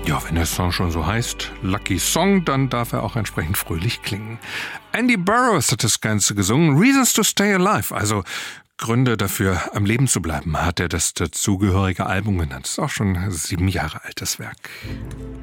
Ja, wenn der Song schon so heißt, Lucky Song, dann darf er auch entsprechend fröhlich klingen. Andy Burroughs hat das Ganze gesungen, Reasons to Stay Alive, also Gründe dafür, am Leben zu bleiben, hat er das dazugehörige Album genannt. Das ist auch schon 7 Jahre altes Werk.